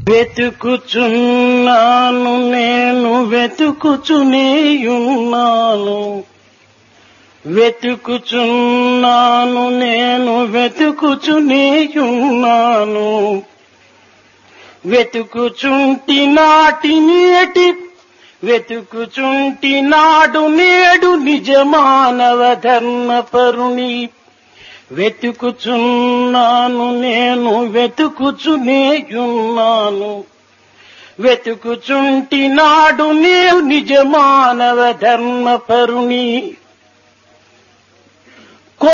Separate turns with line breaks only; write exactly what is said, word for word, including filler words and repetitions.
వెతుకుచున్నాను నేను వెతుకుచునేయున్నాను, వెతుకుచున్నాను నేను వెతుకుచునేయున్నాను. వెతుకుచుంటి నాటి నేటి వెతుకుచుంటి నాడు నేడు నిజ మానవ ధర్మ పరుని. వెతుకుచున్నాను నేను వెతుకుచునేయున్నాను, వెతుకుచుంటి నాడు నేను నిజ మానవ ధర్మ పరుని.